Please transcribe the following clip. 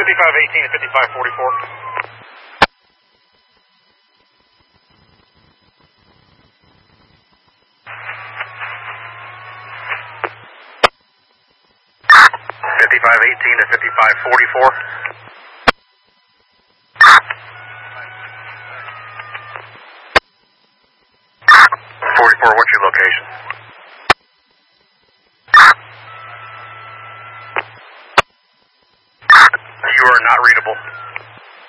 5518 to 5544. Fifty-five 18 to 5544. 44, what's your location? You are not readable.